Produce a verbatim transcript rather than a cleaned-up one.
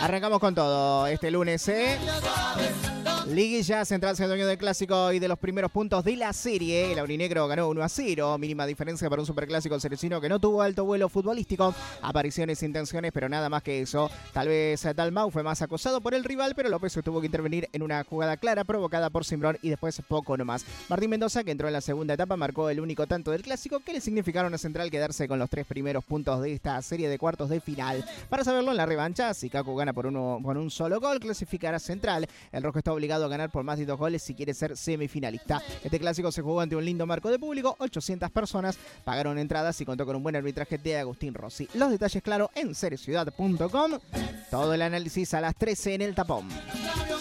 Arrancamos con todo este lunes, ¿eh? Liguilla, Central se dueño del clásico y de los primeros puntos de la serie. El aurinegro ganó uno a cero, mínima diferencia para un superclásico cerecino que no tuvo alto vuelo futbolístico. Apariciones, intenciones, pero nada más que eso. Tal vez Dalmau fue más acosado por el rival, pero López tuvo que intervenir en una jugada clara provocada por Cimbrón y después poco nomás. Martín Mendoza, que entró en la segunda etapa, marcó el único tanto del clásico que le significaron a Central quedarse con los tres primeros puntos de esta serie de cuartos de final. Para saberlo, en la revancha, si Cacu gana por, uno, por un solo gol, clasificará Central. El rojo está obligado a ganar por más de dos goles si quiere ser semifinalista. Este clásico se jugó ante un lindo marco de público, ochocientas personas pagaron entradas y contó con un buen arbitraje de Agustín Rossi. Los detalles, claro, en serieciudad punto com. Todo el análisis a las trece en el tapón.